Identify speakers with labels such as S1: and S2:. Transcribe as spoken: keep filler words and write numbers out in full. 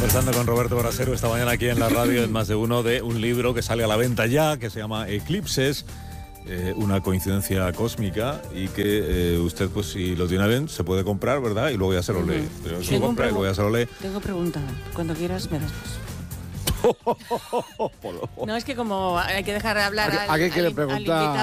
S1: Conversando con Roberto Brasero esta mañana aquí en la radio en Más de Uno de un libro que sale a la venta ya, que se llama Eclipses, eh, una coincidencia cósmica, y que eh, usted, pues si lo tiene bien, se puede comprar, ¿verdad? Y luego ya se lo lee. Pero se lo compra y luego ya se lo lee.
S2: Tengo pregunta. Cuando quieras me das paso. No, es que como hay que dejar de hablar
S3: ¿A,
S2: al,
S3: ¿a qué quiere
S2: al,
S3: preguntar?
S2: al